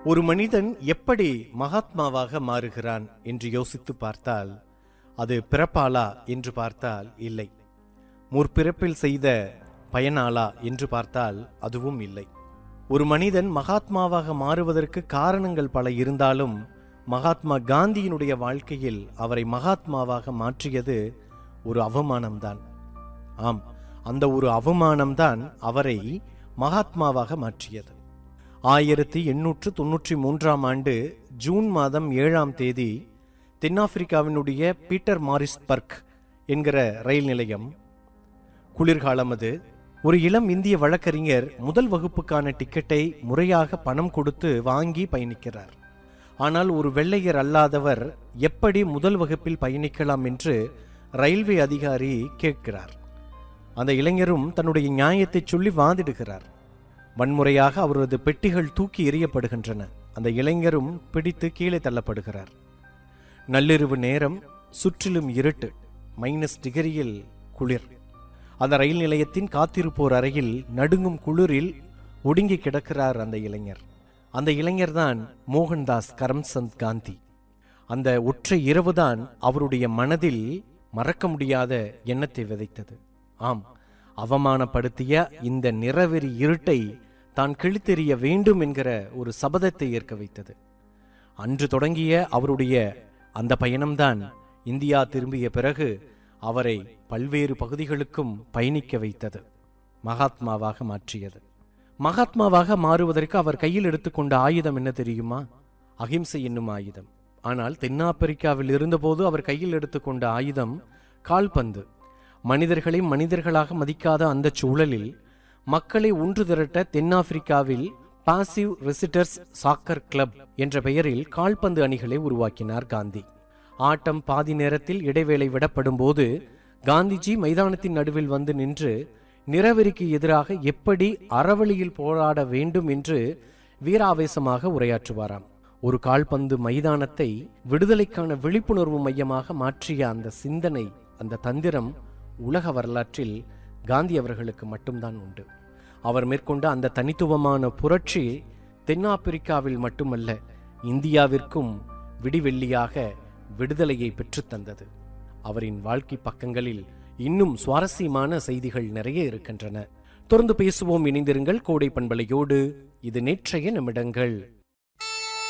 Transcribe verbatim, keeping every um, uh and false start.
ஒரு மனிதன் எப்படி மகாத்மாவாக மாறுகிறான் என்று யோசித்து பார்த்தால் அது பிறப்பாளா என்று பார்த்தால் இல்லை. முற்பிறப்பில் செய்த பயனாளா என்று பார்த்தால் அதுவும் இல்லை. ஒரு மனிதன் மகாத்மாவாக மாறுவதற்கு காரணங்கள் பல இருந்தாலும் மகாத்மா காந்தியினுடைய வாழ்க்கையில் அவரை மகாத்மாவாக மாற்றியது ஒரு அவமானம்தான். ஆம், அந்த ஒரு அவமானம்தான் அவரை மகாத்மாவாக மாற்றியது. ஆயிரத்தி எண்ணூற்று தொன்னூற்றி மூன்றாம் ஆண்டு ஜூன் மாதம் ஏழாம் தேதி தென்னாப்பிரிக்காவினுடைய பீட்டர் மாரிஸ்பர்க் என்கிற ரயில் நிலையம், குளிர்காலம் அது. ஒரு இளம் இந்திய வழக்கறிஞர் முதல் வகுப்புக்கான டிக்கெட்டை முறையாக பணம் கொடுத்து வாங்கி பயணிக்கிறார். ஆனால் ஒரு வெள்ளையர் அல்லாதவர் எப்படி முதல் வகுப்பில் பயணிக்கலாம் என்று ரயில்வே அதிகாரி கேட்கிறார். அந்த இளைஞரும் தன்னுடைய நியாயத்தை சொல்லி வாதிடுகிறார். வன்முறையாக அவரது பெட்டிகள் தூக்கி எறியப்படுகின்றன. அந்த இளைஞரும் பிடித்து கீழே தள்ளப்படுகிறார். நள்ளிரவு நேரம், சுற்றிலும் இருட்டு, மைனஸ் டிகிரியில் குளிர். அந்த ரயில் நிலையத்தின் காத்திருப்போர் அறையில் நடுங்கும் குளிரில் ஒடுங்கி கிடக்கிறார் அந்த இளைஞர். அந்த இளைஞர்தான் மோகன்தாஸ் கரம்சந்த் காந்தி. அந்த ஒற்றை இரவுதான் அவருடைய மனதில் மறக்க முடியாத எண்ணத்தை விதைத்தது. ஆம், அவமானப்படுத்திய இந்த நிறவெறி இருட்டை தான் கிழித்தெறிய வேண்டும் என்கிற ஒரு சபதத்தை ஏற்க வைத்தது. அன்று தொடங்கிய அவருடைய அந்த பயணம்தான் இந்தியா திரும்பிய பிறகு அவரை பல்வேறு பகுதிகளுக்கும் பயணிக்க வைத்தது, மகாத்மாவாக மாற்றியது. மகாத்மாவாக மாறுவதற்கு அவர் கையில் எடுத்துக்கொண்ட ஆயுதம் என்ன தெரியுமா? அகிம்சை என்னும் ஆயுதம். ஆனால் தென்னாப்பிரிக்காவில் இருந்தபோது அவர் கையில் எடுத்துக்கொண்ட ஆயுதம் கால்பந்து. மனிதர்களை மனிதர்களாக மதிக்காத அந்த சூழலில் மக்களை ஒன்று திரட்ட தென்னாப்பிரிக்காவில் பாசிவ் ரெசிட்டர்ஸ் சாக்கர் கிளப் என்ற பெயரில் கால்பந்து அணிகளை உருவாக்கினார் காந்தி. ஆட்டம் பாதி நேரத்தில் இடைவேளை விடப்படும் போது காந்திஜி மைதானத்தின் நடுவில் வந்து நின்று நிறவெறிக்கு எதிராக எப்படி அறவழியில் போராட வேண்டும் என்று வீராவேசமாக உரையாற்றுவாராம். ஒரு கால்பந்து மைதானத்தை விடுதலைக்கான விழிப்புணர்வு மையமாக மாற்றிய அந்த சிந்தனை, அந்த தந்திரம் உலக வரலாற்றில் காந்தி அவர்களுக்கு மட்டும்தான் உண்டு. அவர் மேற்கொண்ட அந்த தனித்துவமான புரட்சி தென்னாப்பிரிக்காவில் மட்டுமல்ல, இந்தியாவிற்கும் விடிவெள்ளியாக விடுதலையை பெற்றுத்தந்தது. அவரின் வாழ்க்கை பக்கங்களில் இன்னும் சுவாரஸ்யமான செய்திகள் நிறைய இருக்கின்றன. தொடர்ந்து பேசுவோம், இணைந்திருங்கள் கோடை பண்பலையோடு. இது நேற்றைய நிமிடங்கள்.